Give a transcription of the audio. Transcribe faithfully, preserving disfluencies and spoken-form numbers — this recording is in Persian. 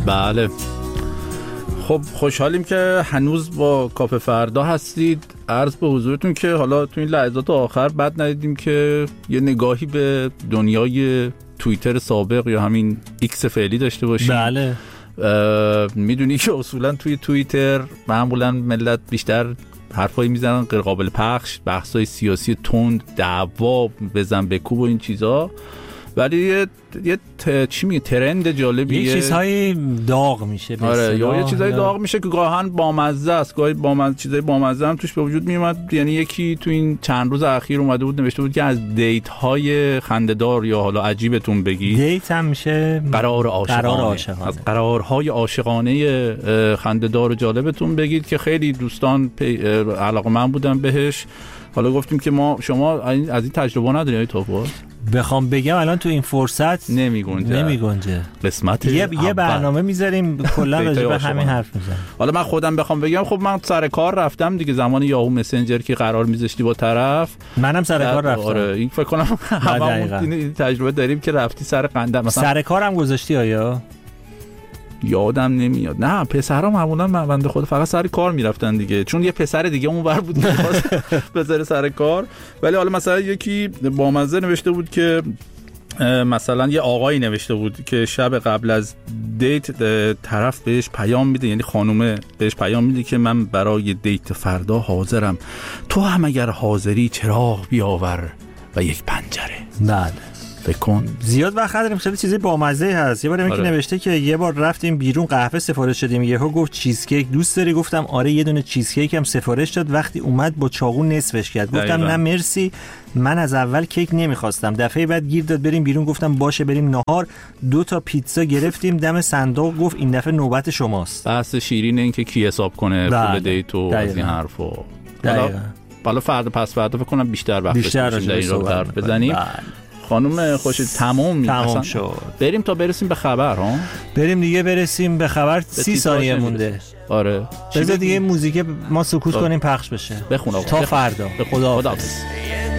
بله. خب خوشحالیم که هنوز با کافه فردا هستید. عرض به حضورتون که حالا تو این لحظات آخر بد ندیدیم که یه نگاهی به دنیای توییتر سابق یا همین ایکس فعلی داشته باشیم. بله. میدونی که اصولا توی توییتر معمولا ملت بیشتر حرفایی میزنن غیر قابل پخش، بحثای سیاسی تند، دعوا، بزن بکوب و این چیزا، ولی یه, یه ت... چی میگه ترند جالبیه، یه چیزهای داغ میشه. آره، یا یه چیزهای داغ میشه که گاهن بامزه است، گاهی بامزه چیزای بامزه هم توش به وجود میومد. یعنی یکی تو این چند روز اخیر اومده بود نوشته بود که از دیت های خنده‌دار یا حالا عجیبتون بگی، دیت هم میشه قرار عاشقانه، قرار عاشقانه. از قرارهای عاشقانه خنده‌دار و جالبتون بگید که خیلی دوستان علاقه‌مند بودن بهش. حالا گفتیم که ما شما از این تجربه ندارید توپو؟ بخوام بگم الان تو این فرصت نمیگنجه نمیگنجه قسمت یه, یه برنامه میذاریم کلا راجع به همین حرف میزنیم. حالا من خودم بخوام بگم، خب من سر کار رفتم دیگه، زمان یاهو مسنجر که قرار میذاشتی با طرف، منم سر کار رفتم. آره این فکر کنم هممون این تجربه داریم که رفتی سر قنده مثلا. سر کارم گذاشتی آیا؟ یادم نمیاد. نه پسرا معمولا بنده خود فقط سر کار میرفتن دیگه، چون یه پسر دیگه اونور بود که خواست بذاره سر کار. ولی حالا مثلا یکی با مزه نوشته بود که مثلا یه آقایی نوشته بود که شب قبل از دیت طرف بهش پیام میده، یعنی خانومه بهش پیام میده که من برای دیت فردا حاضرم، تو هم اگر حاضری چراغ بیاور و یک پنجره. بله بکن. زیاد وقت داریم، خیلی چیزای بامزه هست. یه بار یکی آره. نوشته که یه بار رفتیم بیرون قهوه سفارش دادیم، یهو گفت چیزکیک دوست داری؟ گفتم آره یه دونه چیزکیک هم سفارش داد. وقتی اومد با چاقو نصفش کرد. گفتم دقیقا. نه مرسی، من از اول کیک نمیخواستم. دفعه بعد گیر داد بریم بیرون، گفتم باشه بریم نهار. دو تا پیتزا گرفتیم دم صندوق، گفت این دفعه نوبت شماست. بحث شیرین این که کی حساب کنه پول دیت و از این حرفا. حالا حالا فردا پس فردا فکر کنم بیشتر وقت بیشتر در این رو حرف بزنیم. خانم خوشید تمام تمام شد. بریم تا برسیم به خبر ها. بریم دیگه برسیم به خبر. سی ثانیه مونده. آره بذار دیگه موزیک ما سکوت کنیم پخش بشه. بخون آقا. تا فردا. به خدا حافظ.